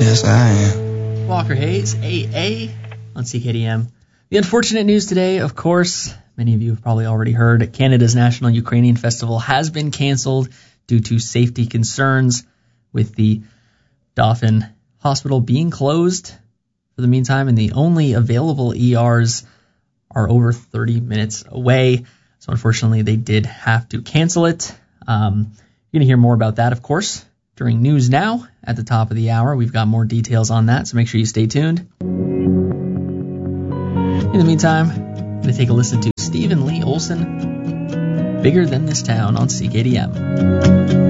Yes, I am. Walker Hayes, AA, on CKDM. The unfortunate news today, of course, many of you have probably already heard, Canada's National Ukrainian Festival has been canceled due to safety concerns, with the Dauphin Hospital being closed for the meantime, and the only available ERs are over 30 minutes away. So unfortunately, they did have to cancel it. You're going to hear more about that, of course, during News Now at the top of the hour. We've got more details on that, so make sure you stay tuned. In the meantime, I'm going to take a listen to Stephen Lee Olsen, Bigger Than This Town on CKDM.